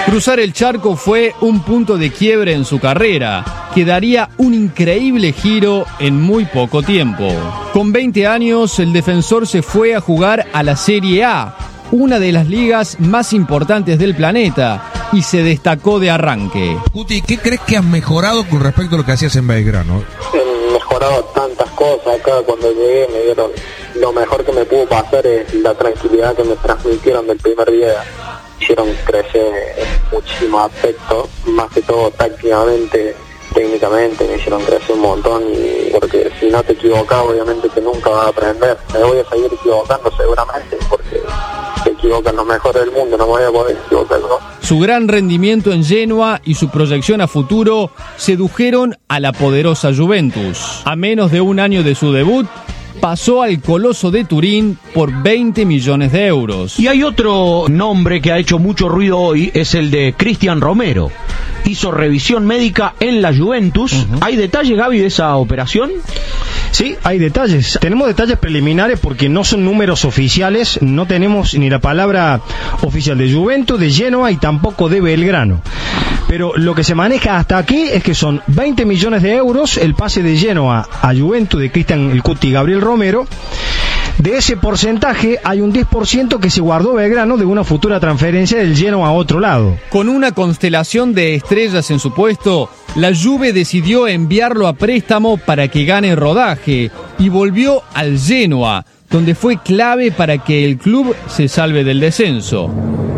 Cruzar el charco fue un punto de quiebre en su carrera, que daría un increíble giro en muy poco tiempo. Con 20 años, el defensor se fue a jugar a la Serie A, una de las ligas más importantes del planeta, y se destacó de arranque. Cuti, ¿qué crees que has mejorado con respecto a lo que hacías en Belgrano? He mejorado tantas cosas acá. Cuando llegué me dieron lo mejor que me pudo pasar es la tranquilidad que me transmitieron del primer día. Hicieron crecer muchísimos aspectos, más que todo tácticamente, técnicamente me hicieron crecer un montón, y porque si no te equivocas obviamente que nunca vas a aprender. Me voy a seguir equivocando seguramente porque se equivocan los mejores del mundo, no me voy a poder equivocar, ¿no? Su gran rendimiento en Genoa y su proyección a futuro sedujeron a la poderosa Juventus. A menos de un año de su debut, pasó al Coloso de Turín por 20 millones de euros. Y hay otro nombre que ha hecho mucho ruido hoy, es el de Cristian Romero. Hizo revisión médica en la Juventus. ¿Hay detalles, Gaby, de esa operación? Sí, hay detalles. Tenemos detalles preliminares porque no son números oficiales. No tenemos ni la palabra oficial de Juventus, de Genoa y tampoco de Belgrano. Pero lo que se maneja hasta aquí es que son 20 millones de euros el pase de Genoa a Juventus de Cristian El Cuti y Gabriel Romero. De ese porcentaje hay un 10% que se guardó Belgrano de una futura transferencia del Genoa a otro lado. Con una constelación de estrellas en su puesto, la Juve decidió enviarlo a préstamo para que gane rodaje y volvió al Genoa, donde fue clave para que el club se salve del descenso.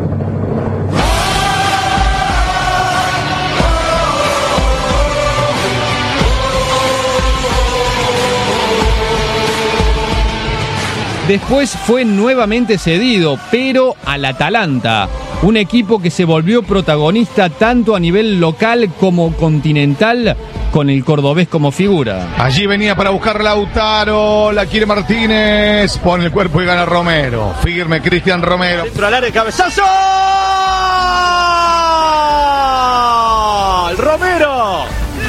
Después fue nuevamente cedido, pero al Atalanta, un equipo que se volvió protagonista tanto a nivel local como continental, con el cordobés como figura. Allí venía para buscar Lautaro, la quiere Martínez, pone el cuerpo y gana Romero. Firme Cristian Romero. Dentro del área, cabezazo. Romero.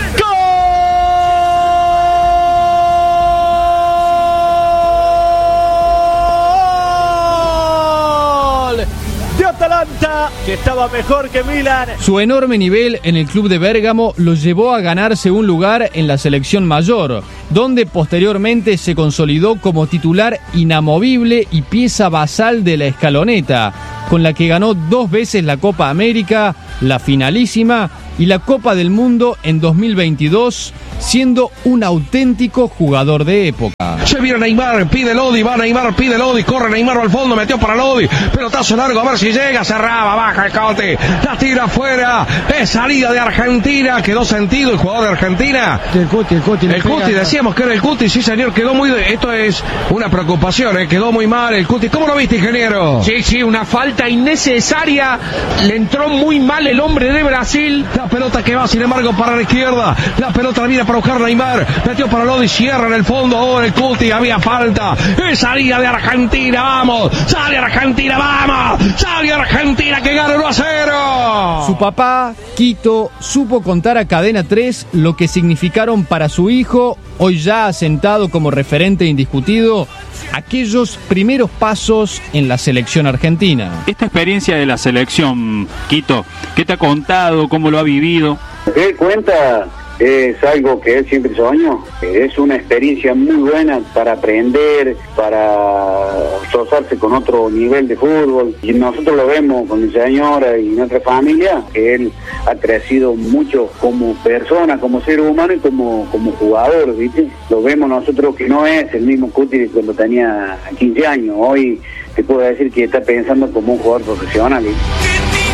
Atalanta, que estaba mejor que Milan. Su enorme nivel en el club de Bérgamo lo llevó a ganarse un lugar en la selección mayor, donde posteriormente se consolidó como titular inamovible y pieza basal de la escaloneta, con la que ganó 2 veces la Copa América, la finalísima y la Copa del Mundo en 2022, siendo un auténtico jugador de época. Se viene Neymar, pide Lodi, va Neymar, pide Lodi, corre Neymar al fondo, metió para Lodi, pelotazo largo, a ver si llega, cerraba, baja el Cote, la tira afuera, es salida de Argentina, quedó sentido el jugador de Argentina. El Cuti, decíamos que era el Cuti, sí señor, quedó muy, esto es una preocupación, quedó muy mal el Cuti. ¿Cómo lo viste, ingeniero? Sí, una falta innecesaria, le entró muy mal el hombre de Brasil. La pelota que va, sin embargo, para la izquierda, la pelota la viene para buscar Neymar, metió para Lodi, cierra en el fondo, ahora el Cuti, había falta, es salida de Argentina, vamos, sale Argentina, vamos, sale Argentina que gana 1-0. Su papá, Quito, supo contar a Cadena 3 lo que significaron para su hijo, hoy ya asentado como referente indiscutido, aquellos primeros pasos en la selección argentina. Esta experiencia de la selección, Quito, ¿qué te ha contado? ¿Cómo lo ha vivido? ¿Qué cuenta? Es algo que él siempre soñó. Es una experiencia muy buena para aprender, para rozarse con otro nivel de fútbol. Y nosotros lo vemos con mi señora y nuestra familia, que él ha crecido mucho como persona, como ser humano y como jugador, ¿viste? Lo vemos nosotros que no es el mismo Cuti cuando tenía 15 años. Hoy te puedo decir que está pensando como un jugador profesional, ¿viste?